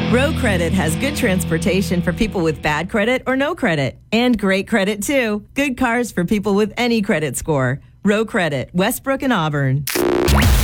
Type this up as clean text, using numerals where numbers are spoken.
Row Credit has good transportation for people with bad credit or no credit. And great credit, too. Good cars for people with any credit score. Row Credit, Westbrook and Auburn.